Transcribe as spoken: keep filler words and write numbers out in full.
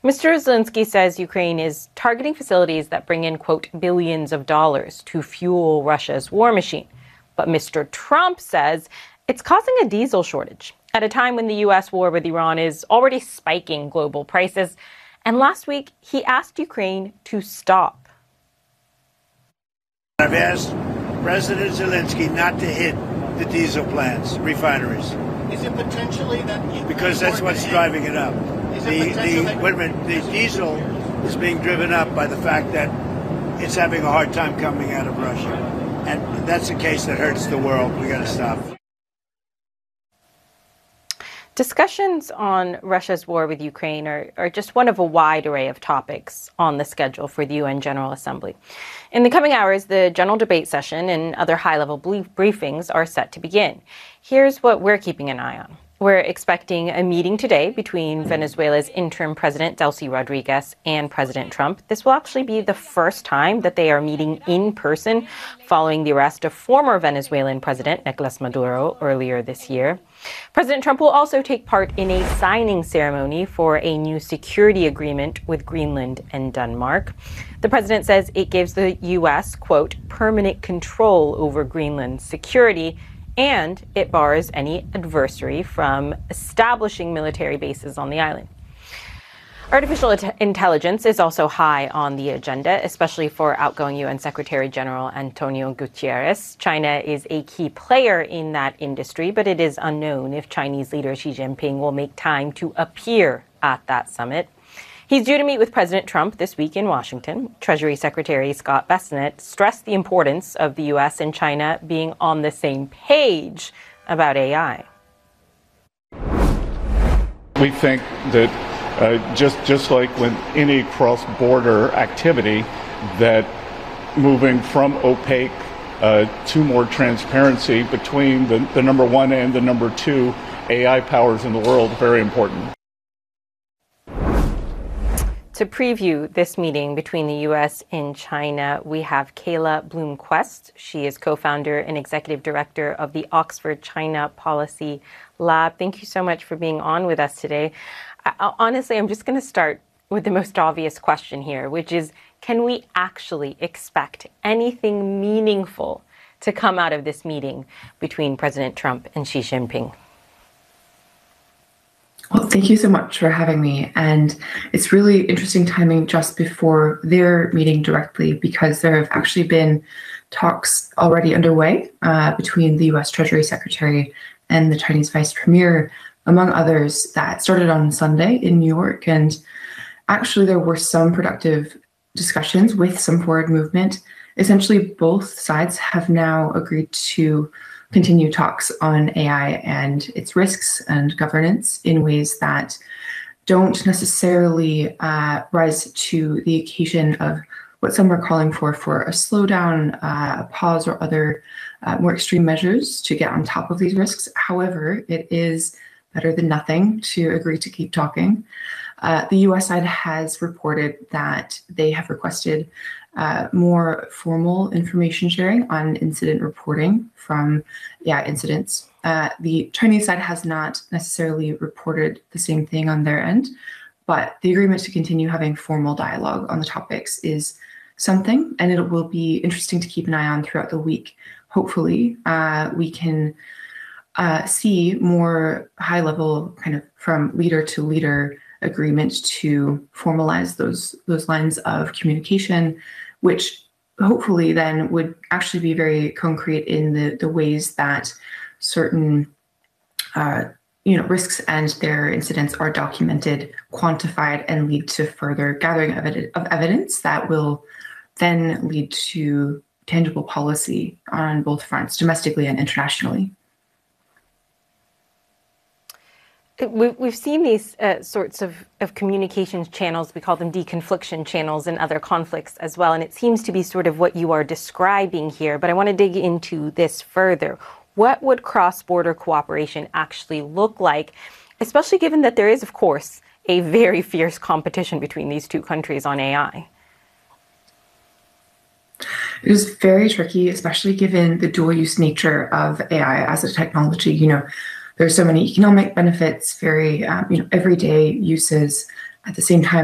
Mister Zelensky says Ukraine is targeting facilities that bring in, quote, billions of dollars to fuel Russia's war machine. But Mister Trump says it's causing a diesel shortage at a time when the U S war with Iran is already spiking global prices. And last week, he asked Ukraine to stop. I've asked President Zelensky not to hit the diesel plants, refineries. Is it potentially that... Because that's what's driving it up. The, the, wait a minute, the diesel is being driven up by the fact that it's having a hard time coming out of Russia. And that's a case that hurts the world. We got to stop. Discussions on Russia's war with Ukraine are, are just one of a wide array of topics on the schedule for the U N General Assembly. In the coming hours, the general debate session and other high-level briefings are set to begin. Here's what we're keeping an eye on. We're expecting a meeting today between Venezuela's interim president, Delcy Rodriguez, and President Trump. This will actually be the first time that they are meeting in person following the arrest of former Venezuelan President Nicolas Maduro earlier this year. President Trump will also take part in a signing ceremony for a new security agreement with Greenland and Denmark. The president says it gives the U S, quote, permanent control over Greenland's security, and it bars any adversary from establishing military bases on the island. Artificial intelligence is also high on the agenda, especially for outgoing U N Secretary General Antonio Guterres. China is a key player in that industry, but it is unknown if Chinese leader Xi Jinping will make time to appear at that summit. He's due to meet with President Trump this week in Washington. Treasury Secretary Scott Bessent stressed the importance of the U S and China being on the same page about A I. We think that uh, just just like with any cross-border activity, that moving from opaque uh, to more transparency between the, the number one and the number two A I powers in the world is very important. To preview this meeting between the U S and China, we have Kayla Bloom-Quest. She is co-founder and executive director of the Oxford China Policy Lab. Thank you so much for being on with us today. I, honestly, I'm just going to start with the most obvious question here, which is, can we actually expect anything meaningful to come out of this meeting between President Trump and Xi Jinping? Well, thank you so much for having me. And it's really interesting timing just before their meeting directly, because there have actually been talks already underway uh, between the U S Treasury Secretary and the Chinese Vice Premier, among others, that started on Sunday in New York. And actually, there were some productive discussions with some forward movement. Essentially, both sides have now agreed to continue talks on A I and its risks and governance in ways that don't necessarily uh, rise to the occasion of what some are calling for, for a slowdown, uh, a pause, or other uh, more extreme measures to get on top of these risks. However, it is better than nothing to agree to keep talking. Uh, the U S side has reported that they have requested Uh, more formal information sharing on incident reporting from yeah, incidents. Uh, the Chinese side has not necessarily reported the same thing on their end, but the agreement to continue having formal dialogue on the topics is something, and it will be interesting to keep an eye on throughout the week. Hopefully, uh, we can uh, see more high-level kind of from leader to leader agreement to formalize those those lines of communication, which hopefully then would actually be very concrete in the, the ways that certain uh, you know, risks and their incidents are documented, quantified, and lead to further gathering of, evi- of evidence that will then lead to tangible policy on both fronts, domestically and internationally. We've seen these uh, sorts of, of communications channels, we call them deconfliction channels, in other conflicts as well, and it seems to be sort of what you are describing here, but I want to dig into this further. What would cross-border cooperation actually look like, especially given that there is, of course, a very fierce competition between these two countries on A I? It is very tricky, especially given the dual-use nature of A I as a technology. You know, there's so many economic benefits, very um, you know, everyday uses. At the same time,